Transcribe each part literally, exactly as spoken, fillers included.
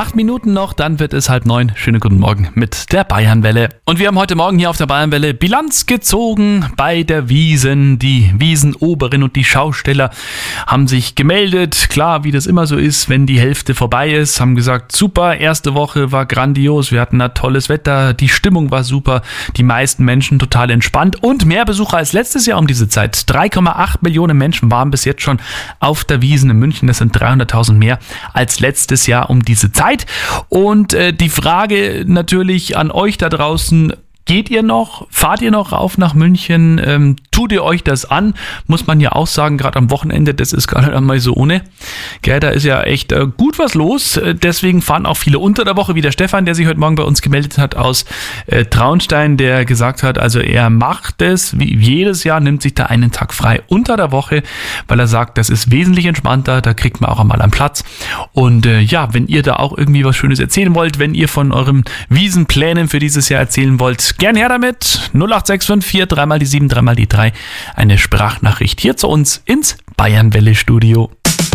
Acht Minuten noch, dann wird es halb neun. Schönen guten Morgen mit der Bayernwelle. Und wir haben heute Morgen hier auf der Bayernwelle Bilanz gezogen bei der Wiesn. Die Wiesnoberin und die Schausteller haben sich gemeldet. Klar, wie das immer so ist, wenn die Hälfte vorbei ist, haben gesagt, super, erste Woche war grandios, wir hatten da tolles Wetter, die Stimmung war super, die meisten Menschen total entspannt und mehr Besucher als letztes Jahr um diese Zeit. drei Komma acht Millionen Menschen waren bis jetzt schon auf der Wiesn in München. Das sind dreihunderttausend mehr als letztes Jahr um diese Zeit. Und äh, die Frage natürlich an euch da draußen: Geht ihr noch? Fahrt ihr noch rauf nach München? Ähm, tut ihr euch das an? Muss man ja auch sagen, gerade am Wochenende, das ist gar nicht einmal so ohne. Gell, da ist ja echt äh, gut was los. Äh, deswegen fahren auch viele unter der Woche, wie der Stefan, der sich heute Morgen bei uns gemeldet hat aus äh, Traunstein, der gesagt hat, also er macht es wie jedes Jahr, nimmt sich da einen Tag frei unter der Woche, weil er sagt, das ist wesentlich entspannter, da kriegt man auch einmal einen Platz. Und äh, ja, wenn ihr da auch irgendwie was Schönes erzählen wollt, wenn ihr von euren Wiesenplänen für dieses Jahr erzählen wollt, gern her damit. null acht sechs fünf vier, drei mal die sieben, drei mal die drei. Eine Sprachnachricht hier zu uns ins Bayernwelle-Studio.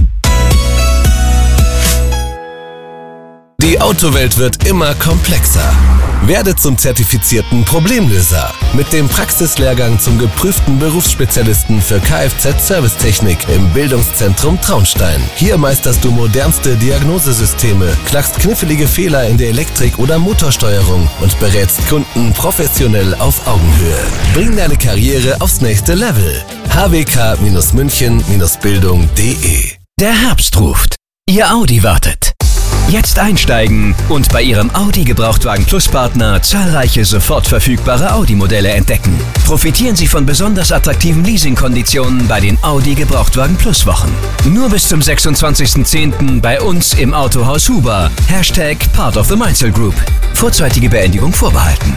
Die Autowelt wird immer komplexer. Werde zum zertifizierten Problemlöser mit dem Praxislehrgang zum geprüften Berufsspezialisten für Kfz-Servicetechnik im Bildungszentrum Traunstein. Hier meisterst du modernste Diagnosesysteme, knackst knifflige Fehler in der Elektrik- oder Motorsteuerung und berätst Kunden professionell auf Augenhöhe. Bring deine Karriere aufs nächste Level. h w k München Bildung punkt d e. Der Herbst ruft. Ihr Audi wartet. Jetzt einsteigen und bei Ihrem Audi Gebrauchtwagen Plus Partner zahlreiche sofort verfügbare Audi-Modelle entdecken. Profitieren Sie von besonders attraktiven Leasingkonditionen bei den Audi Gebrauchtwagen Plus Wochen. Nur bis zum sechsundzwanzigsten zehnten bei uns im Autohaus Huber. Hashtag Part of the Mainzel Group. Vorzeitige Beendigung vorbehalten.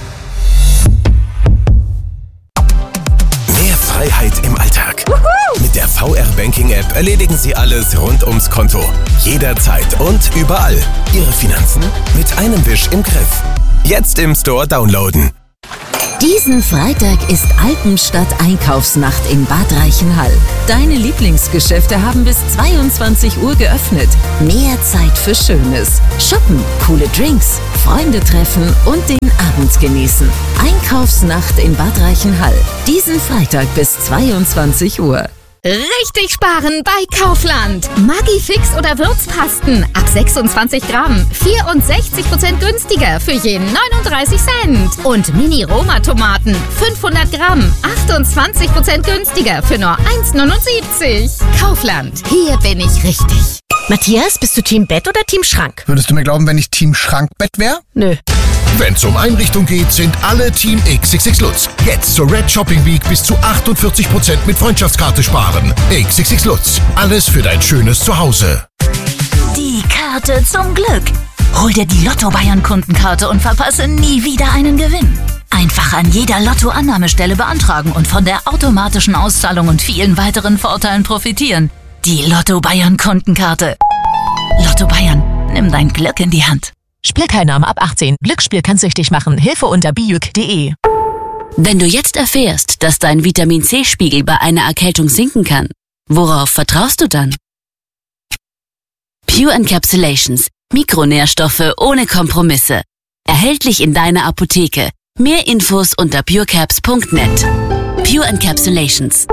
Mehr Freiheit im Alltag. Mit der V R Banking App erledigen Sie alles rund ums Konto. Jederzeit und überall. Ihre Finanzen mit einem Wisch im Griff. Jetzt im Store downloaden. Diesen Freitag ist Alpenstadt Einkaufsnacht in Bad Reichenhall. Deine Lieblingsgeschäfte haben bis zweiundzwanzig Uhr geöffnet. Mehr Zeit für Schönes. Shoppen, coole Drinks, Freunde treffen und den Abend genießen. Einkaufsnacht in Bad Reichenhall. Diesen Freitag bis zweiundzwanzig Uhr. Richtig sparen bei Kaufland. Maggi-Fix oder Würzpasten ab sechsundzwanzig Gramm. vierundsechzig Prozent günstiger für je neununddreißig Cent. Und Mini-Roma-Tomaten fünfhundert Gramm. achtundzwanzig Prozent günstiger für nur eins neunundsiebzig. Kaufland. Hier bin ich richtig. Matthias, bist du Team Bett oder Team Schrank? Würdest du mir glauben, wenn ich Team Schrankbett wäre? Nö. Wenn es um Einrichtung geht, sind alle Team X X X Lutz. Jetzt zur Red Shopping Week bis zu achtundvierzig Prozent mit Freundschaftskarte sparen. X X X Lutz. Alles für dein schönes Zuhause. Die Karte zum Glück. Hol dir die Lotto-Bayern-Kundenkarte und verpasse nie wieder einen Gewinn. Einfach an jeder Lotto-Annahmestelle beantragen und von der automatischen Auszahlung und vielen weiteren Vorteilen profitieren. Die Lotto-Bayern-Kundenkarte. Lotto Bayern. Nimm dein Glück in die Hand. Spielteilnahme ab achtzehn. Glücksspiel kann süchtig machen. Hilfe unter bijuk punkt de. Wenn du jetzt erfährst, dass dein Vitamin-C-Spiegel bei einer Erkältung sinken kann, worauf vertraust du dann? Pure Encapsulations. Mikronährstoffe ohne Kompromisse. Erhältlich in deiner Apotheke. Mehr Infos unter purecaps punkt net. Pure Encapsulations.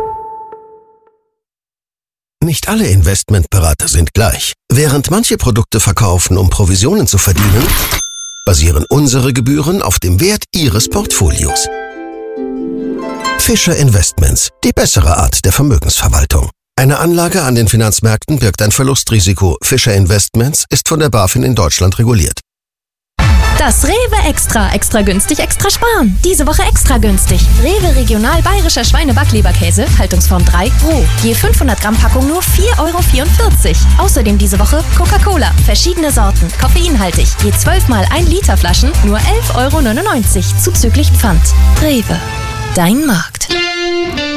Nicht alle Investmentberater sind gleich. Während manche Produkte verkaufen, um Provisionen zu verdienen, basieren unsere Gebühren auf dem Wert Ihres Portfolios. Fischer Investments, die bessere Art der Vermögensverwaltung. Eine Anlage an den Finanzmärkten birgt ein Verlustrisiko. Fischer Investments ist von der BaFin in Deutschland reguliert. Das Rewe Extra. Extra günstig, extra sparen. Diese Woche extra günstig. Rewe Regional Bayerischer Schweinebacklieberkäse, Haltungsform drei, roh. Je fünfhundert Gramm Packung nur vier Euro vierundvierzig. Außerdem diese Woche Coca-Cola. Verschiedene Sorten. Koffeinhaltig. Je zwölf mal ein Liter Flaschen nur elf Euro neunundneunzig. Zuzüglich Pfand. Rewe. Dein Markt.